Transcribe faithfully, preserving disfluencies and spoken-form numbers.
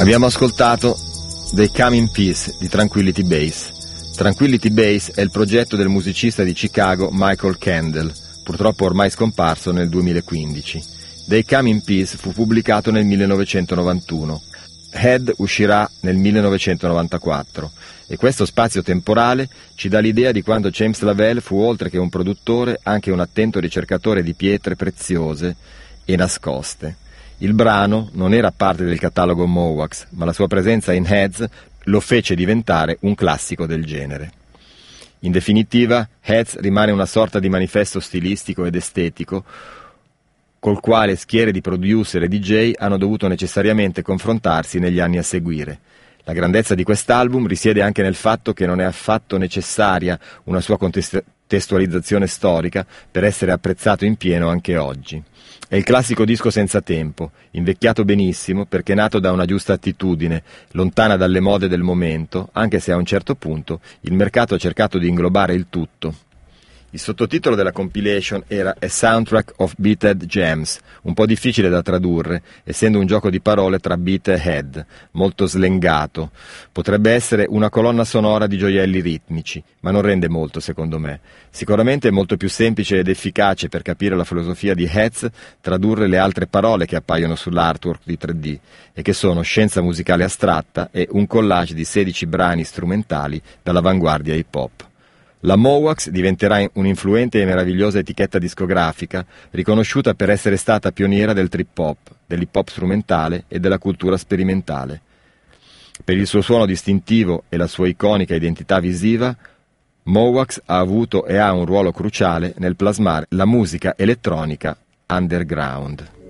Abbiamo ascoltato They Come in Peace di Tranquility Base. Tranquility Base è il progetto del musicista di Chicago Michael Kendall, purtroppo ormai scomparso nel duemilaquindici. They Come in Peace fu pubblicato nel millenovecentonovantuno. Head uscirà nel millenovecentonovantaquattro e questo spazio temporale ci dà l'idea di quando James Lavelle fu oltre che un produttore anche un attento ricercatore di pietre preziose e nascoste. Il brano non era parte del catalogo Mowax, ma la sua presenza in Heads lo fece diventare un classico del genere. In definitiva, Heads rimane una sorta di manifesto stilistico ed estetico col quale schiere di producer e D J hanno dovuto necessariamente confrontarsi negli anni a seguire. La grandezza di quest'album risiede anche nel fatto che non è affatto necessaria una sua contestualizzazione storica per essere apprezzato in pieno anche oggi. È il classico disco senza tempo, invecchiato benissimo perché nato da una giusta attitudine, lontana dalle mode del momento, anche se a un certo punto il mercato ha cercato di inglobare il tutto. Il sottotitolo della compilation era A Soundtrack of Beated Gems, un po' difficile da tradurre, essendo un gioco di parole tra beat e head, molto slengato. Potrebbe essere una colonna sonora di gioielli ritmici, ma non rende molto secondo me. Sicuramente è molto più semplice ed efficace per capire la filosofia di Heads tradurre le altre parole che appaiono sull'artwork di tre D, e che sono scienza musicale astratta e un collage di sedici brani strumentali dall'avanguardia hip hop. La Mowax diventerà un'influente e meravigliosa etichetta discografica, riconosciuta per essere stata pioniera del trip hop, dell'hip hop strumentale e della cultura sperimentale. Per il suo suono distintivo e la sua iconica identità visiva, Mowax ha avuto e ha un ruolo cruciale nel plasmare la musica elettronica underground.